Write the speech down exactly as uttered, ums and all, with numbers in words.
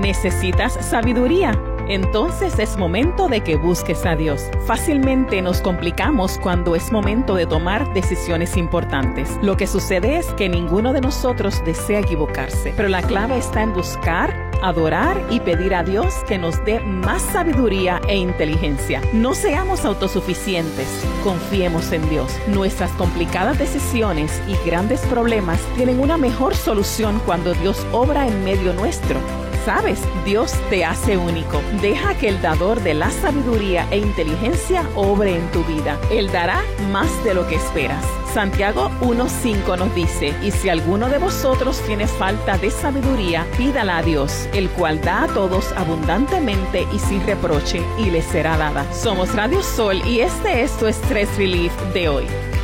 ¿Necesitas sabiduría? Entonces es momento de que busques a Dios. Fácilmente nos complicamos cuando es momento de tomar decisiones importantes. Lo que sucede es que ninguno de nosotros desea equivocarse, pero la clave está en buscar, adorar y pedir a Dios que nos dé más sabiduría e inteligencia. No seamos autosuficientes, confiemos en Dios. Nuestras complicadas decisiones y grandes problemas tienen una mejor solución cuando Dios obra en medio nuestro. ¿Sabes? Dios te hace único. Deja que el dador de la sabiduría e inteligencia obre en tu vida. Él dará más de lo que esperas. Santiago uno cinco nos dice, y si alguno de vosotros tiene falta de sabiduría, pídala a Dios, el cual da a todos abundantemente y sin reproche, y le será dada. Somos Radio Sol y este es tu Stress Relief de hoy.